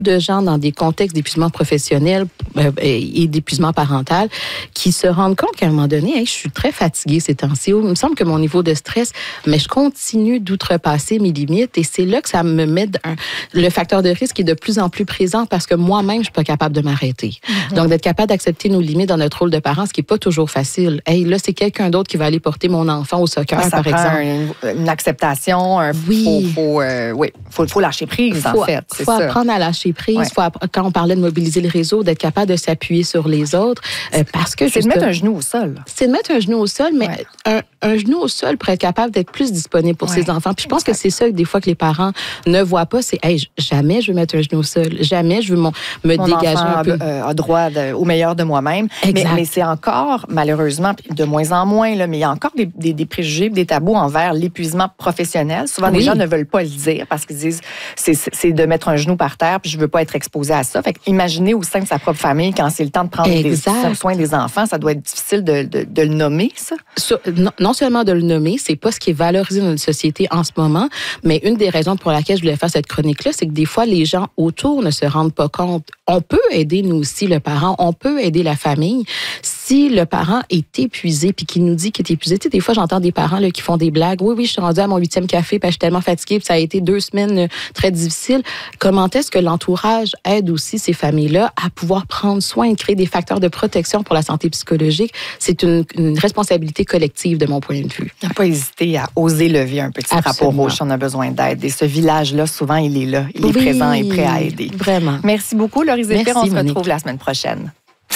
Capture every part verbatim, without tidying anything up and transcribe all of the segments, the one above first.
de gens dans des contextes d'épuisement professionnel euh, et d'épuisement parental qui se rendent compte qu'à un moment donné, hey, je suis très fatiguée ces temps-ci. Il me semble que mon niveau de stress, mais je continue d'outrepasser mes limites et c'est là que ça me met un, le facteur de risque est de plus en plus présent parce que moi-même, je suis pas capable de m'arrêter. Mm-hmm. Donc, d'être capable d'accepter nos limites dans notre rôle de parent, ce qui est pas toujours facile. Hey, là, c'est quelqu'un d'autre qui va aller porter mon enfant au soccer, ça par prend exemple. Une, une acceptation, un, oui. Faut, faut, euh, oui, faut, faut lâcher prise, faut, en fait. Il faut apprendre à lâcher prise. Ouais. Faut, quand on parlait de mobiliser le réseau, d'être capable de s'appuyer sur les autres. Euh, parce que c'est de mettre un genou au sol. C'est de mettre un genou au sol, mais ouais. un, un genou au sol pour être capable d'être plus disponible pour ouais. ses enfants. Puis je pense exact. que c'est ça que des fois que les parents ne voient pas, c'est hey, jamais je veux mettre un genou au sol, jamais je veux mon, me mon dégager enfant un peu. A, a droit de, au meilleur de moi-même. Mais, mais c'est encore, malheureusement, de moins en moins, là, mais il y a encore des, des, des préjugés, des tabous envers l'épuisement professionnel. Souvent, oui. les gens ne veulent pas le dire parce qu'ils disent c'est, c'est de mettre un genou par terre puis je veux pas être exposé à ça. Fait imaginez au sein de sa propre famille, quand c'est le temps de prendre des, soin des enfants, ça doit être difficile de, de, de le nommer, ça? So, non, non seulement de le nommer, c'est pas ce qui est valorisé dans notre société en ce moment, mais une des raisons pour laquelle je voulais faire cette chronique-là, c'est que des fois, les gens autour ne se rendent pas compte. On peut aider, nous aussi, le parent, on peut aider la famille. Si le parent est épuisé puis qu'il nous dit qu'il est épuisé, tu sais, des fois, j'entends des parents là, qui font des blagues. Oui, oui, je suis rendue à mon huitième café puis je suis tellement fatiguée puis ça a été deux semaines très difficiles. Comment est-ce que l'entourage aide aussi ces familles-là à pouvoir prendre soin et créer des facteurs de protection pour la santé psychologique? C'est une, une responsabilité collective de mon point de vue. Il ne faut pas hésiter à oser lever un petit drapeau rouge si on a besoin d'aide. Et ce village-là, souvent, il est là. Il oui, est présent et prêt à aider. Vraiment. Merci beaucoup, Laurie Zéphyr. On se Monique. retrouve la semaine prochaine.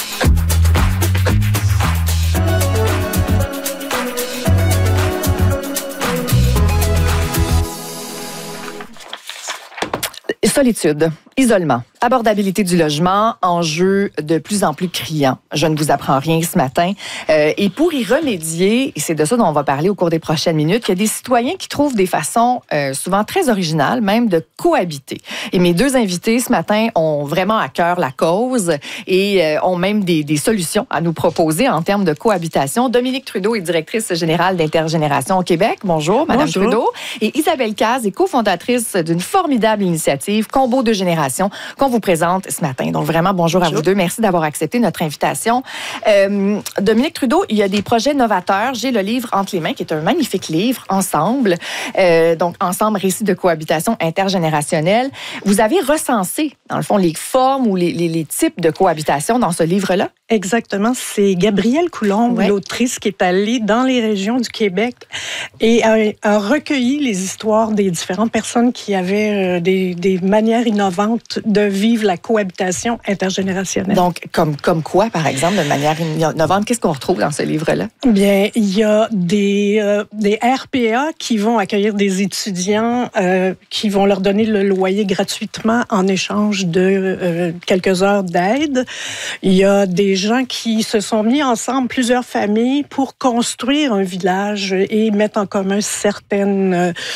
Solitude, isolement, abordabilité du logement, enjeu de plus en plus criant. Je ne vous apprends rien ce matin. Euh, et pour y remédier, et c'est de ça dont on va parler au cours des prochaines minutes, il y a des citoyens qui trouvent des façons euh, souvent très originales, même de cohabiter. Et mes deux invités ce matin ont vraiment à cœur la cause et euh, ont même des, des solutions à nous proposer en termes de cohabitation. Dominique Trudeau est directrice générale d'Intergénération au Québec. Bonjour, Madame Bonjour. Trudeau. Et Isabelle Caz est cofondatrice d'une formidable initiative, Combo de génération, qu'on vous présente ce matin. Donc, vraiment, bonjour, bonjour. à vous deux. Merci d'avoir accepté notre invitation. Euh, Dominique Trudeau, il y a des projets novateurs. J'ai le livre Entre les mains, qui est un magnifique livre, Ensemble. Euh, donc, Ensemble, récit de cohabitation intergénérationnelle. Vous avez recensé, dans le fond, les formes ou les, les, les types de cohabitation dans ce livre-là? Exactement. C'est Gabrielle Coulombe, ouais. l'autrice, qui est allée dans les régions du Québec et a, a recueilli les histoires des différentes personnes qui avaient euh, des, des manières innovantes de vivre la cohabitation intergénérationnelle. Donc, comme, comme quoi, par exemple, de manière innovante? Qu'est-ce qu'on retrouve dans ce livre-là? Bien, il y a des, euh, des R P A qui vont accueillir des étudiants, euh, qui vont leur donner le loyer gratuitement en échange de euh, quelques heures d'aide. Il y a des gens qui se sont mis ensemble, plusieurs familles, pour construire un village et mettre en commun certaines,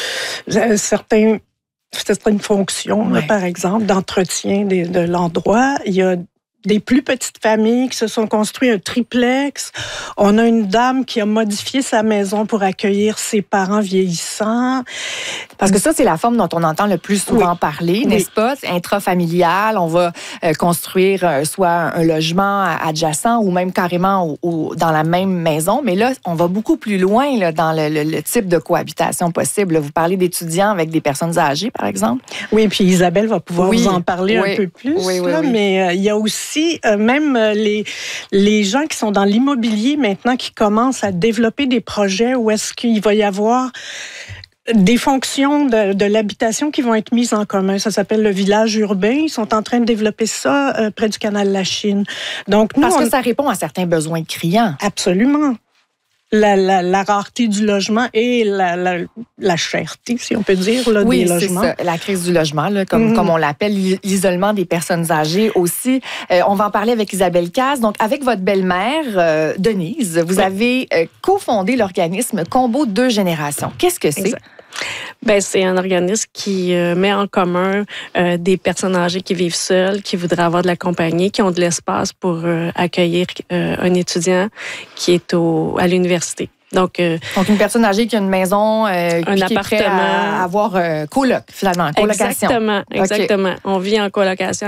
euh, certains, certaines fonctions, ouais. là, par exemple, d'entretien de, de l'endroit. Il y a des plus petites familles qui se sont construits un triplex. On a une dame qui a modifié sa maison pour accueillir ses parents vieillissants. Parce que ça, c'est la forme dont on entend le plus souvent oui. parler, n'est-ce oui. pas? Intrafamilial, on va euh, construire euh, soit un logement adjacent ou même carrément au, au, dans la même maison. Mais là, on va beaucoup plus loin là, dans le, le, le type de cohabitation possible. Vous parlez d'étudiants avec des personnes âgées, par exemple? Oui, puis Isabelle va pouvoir oui. vous en parler oui. un peu plus. Oui, oui, là, oui. Mais euh, il y a aussi Si, euh, même euh, les, les gens qui sont dans l'immobilier maintenant, qui commencent à développer des projets où est-ce qu'il va y avoir des fonctions de, de l'habitation qui vont être mises en commun. Ça s'appelle le village urbain. Ils sont en train de développer ça euh, près du canal de la Chine. Donc, nous, Parce on... que ça répond à certains besoins criants. Absolument. La, la, la rareté du logement et la, la, la cherté, si on peut dire, là, oui, des logements. Oui, c'est ça, la crise du logement, là, comme, mm-hmm. comme on l'appelle, l'isolement des personnes âgées aussi. Euh, on va en parler avec Isabelle Caz. Donc, avec votre belle-mère, euh, Denise, vous oui. avez euh, cofondé l'organisme Combo Deux Générations. Qu'est-ce que c'est? Exact. Ben, c'est un organisme qui euh, met en commun euh, des personnes âgées qui vivent seules, qui voudraient avoir de la compagnie, qui ont de l'espace pour euh, accueillir euh, un étudiant qui est au, à l'université. Donc, euh, Donc, une personne âgée qui a une maison, euh, un qui appartement. est prêt à avoir euh, coloc, finalement, colocation. Exactement, exactement. Okay. On vit en colocation